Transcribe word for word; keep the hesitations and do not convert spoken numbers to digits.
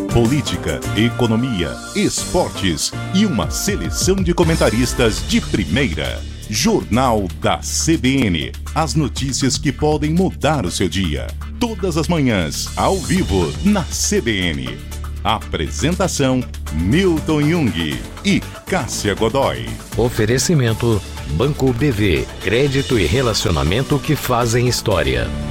política, economia, esportes e uma seleção de comentaristas de primeira. Jornal da C B N. As notícias que podem mudar o seu dia. Todas as manhãs, ao vivo, na C B N. Apresentação: Newton Jung e Cássia Godoy. Oferecimento: Banco B V. Crédito e relacionamento que fazem história.